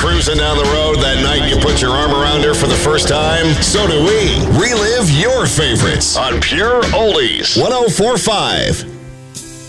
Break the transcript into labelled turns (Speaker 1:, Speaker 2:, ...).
Speaker 1: cruising down the road that night you put your arm around her for the first time? So do we. Relive your favorites on Pure Oldies 104.5.